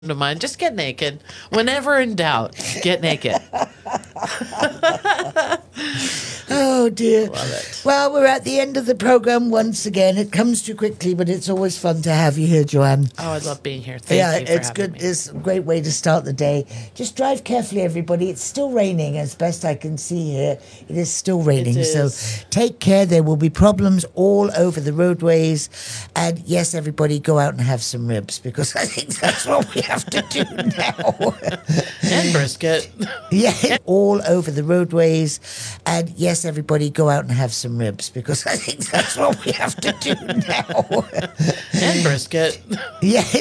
of mine. Just get naked. Whenever in doubt, get naked. Oh, dear. Love it. Well, we're at the end of the program once again. It comes too quickly, but it's always fun to have you here, Joanne. Oh, I love being here. Thank you for it's having good. me. It's a great way to start the day. Just drive carefully, everybody. It's still raining, as best I can see here. It is still raining, It so is. take care. There will be problems all over the roadways. And yes, everybody, go out and have some ribs, because I think that's what we have to do now. And brisket. Yeah, all over the roadways. And yes, everybody, go out and have some ribs, because I think that's what we have to do now. And brisket. Yeah.